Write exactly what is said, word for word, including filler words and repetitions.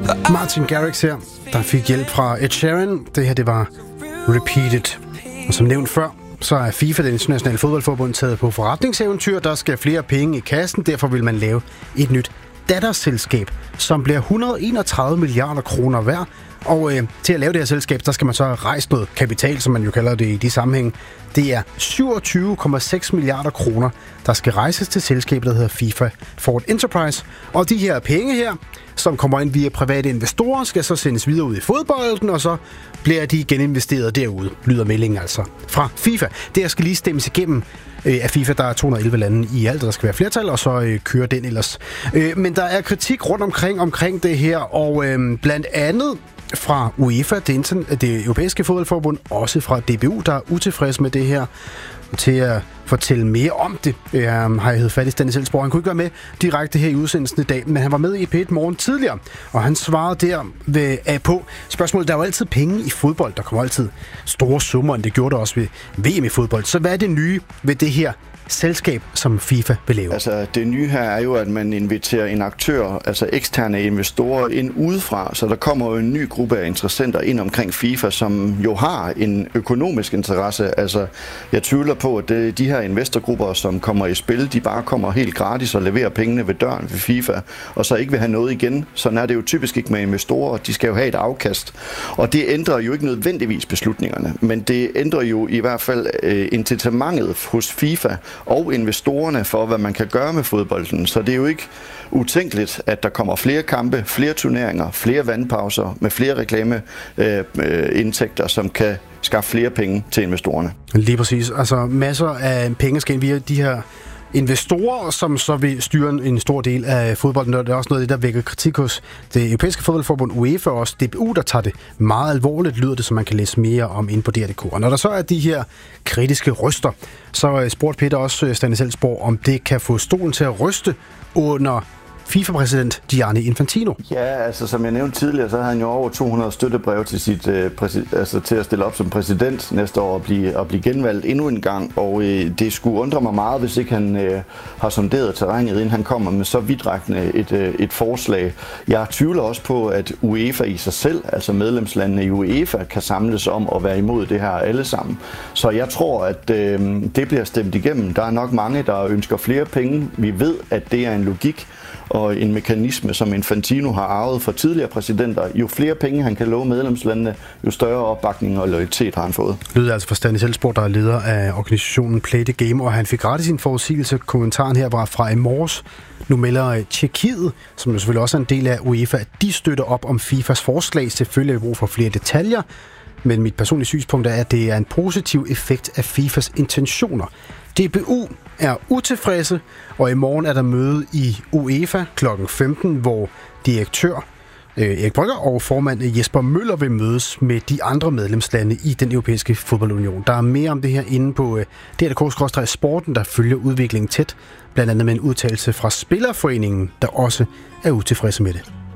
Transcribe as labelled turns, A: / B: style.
A: Martin Garrix her, der fik hjælp fra Ed Sheeran. Det her, det var Repeated. Og som nævnt før, så er FIFA, det internationale fodboldforbund, taget på forretningseventyr. Der skal flere penge i kassen, derfor vil man lave et nyt datterselskab, som bliver et hundrede og enogtredive milliarder kroner værd. Og øh, til at lave det her selskab, der skal man så rejse noget kapital, som man jo kalder det i de sammenhæng. Det er syvogtyve komma seks milliarder kroner, der skal rejses til selskabet, der hedder FIFA Forward Enterprise. Og de her penge her, som kommer ind via private investorer, skal så sendes videre ud i fodbolden, og så bliver de geninvesteret derude, lyder meldingen altså fra FIFA. Det her skal lige stemmes igennem af FIFA. Der er to hundrede og elleve lande i alt, der skal være flertal, og så øh, kører den ellers. Øh, men der er kritik rundt omkring, omkring det her, og øh, blandt andet fra UEFA, det, inter- det europæiske fodboldforbund, også fra D B U, der er utilfreds med det her. Til at fortælle mere om det, øh, har jeg heddet fat i Stanis Elsborg. Han kunne ikke være med direkte her i udsendelsen i dag, men han var med i P et Morgen tidligere, og han svarede der ved, af på spørgsmålet. Der er jo altid penge i fodbold. Der kommer altid store summer, og det gjorde det også ved V M i fodbold. Så hvad er det nye ved det her selskab, som FIFA vil lave?
B: Altså, det nye her er jo, at man inviterer en aktør, altså eksterne investorer, ind udefra, så der kommer jo en ny gruppe af interessenter ind omkring FIFA, som jo har en økonomisk interesse. Altså, jeg tvivler på, at det, de her investorgrupper, som kommer i spil, de bare kommer helt gratis og leverer pengene ved døren ved FIFA, og så ikke vil have noget igen. Sådan er det jo typisk ikke med investorer. De skal jo have et afkast. Og det ændrer jo ikke nødvendigvis beslutningerne, men det ændrer jo i hvert fald øh, incitamentet hos FIFA og investorerne for, hvad man kan gøre med fodbolden. Så det er jo ikke utænkeligt, at der kommer flere kampe, flere turneringer, flere vandpauser med flere reklameindtægter, som kan skaffe flere penge til investorerne.
A: Lige præcis. Altså masser af penge skal ind via de her investorer, som så vil styre en stor del af fodbolden. Det er også noget af det, der vækker kritik hos det europæiske fodboldforbund UEFA og også D B U, der tager det meget alvorligt, lyder det, som man kan læse mere om inde på D R punktum d k. Og når der så er de her kritiske røster, så spurgte Peter også Stanis Elsborg, om det kan få stolen til at ryste under FIFA-præsident Gianni Infantino.
B: Ja, altså som jeg nævnte tidligere, så havde han jo over to hundrede støttebreve til sit øh, præsid- altså til at stille op som præsident næste år og blive, og blive genvalgt endnu en gang. Og øh, det skulle undre mig meget, hvis ikke han øh, har sonderet terrænet, inden han kommer med så vidtrækkende et, øh, et forslag. Jeg tvivler også på, at UEFA i sig selv, altså medlemslandene i UEFA, kan samles om at være imod det her alle sammen. Så jeg tror, at øh, det bliver stemt igennem. Der er nok mange, der ønsker flere penge. Vi ved, at det er en logik og en mekanisme, som Infantino har arvet fra tidligere præsidenter. Jo flere penge han kan love medlemslandene, jo større opbakning og loyalitet har han fået.
A: Lyder altså fra Stanis Elsborg, der er leder af organisationen Play the Game, og han fik ret i sin forudsigelse. Kommentaren her var fra i morges. Nu melder Tjekkiet, som jo selvfølgelig også er en del af UEFA, at de støtter op om FIFAs forslag. Selvfølgelig er brug for flere detaljer, men mit personlige synspunkt er, at det er en positiv effekt af FIFAs intentioner. D B U er utilfredse, og i morgen er der møde i UEFA klokken femten, hvor direktør øh, Erik Brygger og formand Jesper Møller vil mødes med de andre medlemslande i den europæiske fodboldunion. Der er mere om det her inde på øh, D R punktum d k bindestreg sporten, der følger udviklingen tæt, blandt andet med en udtalelse fra Spillerforeningen, der også er utilfredse med det.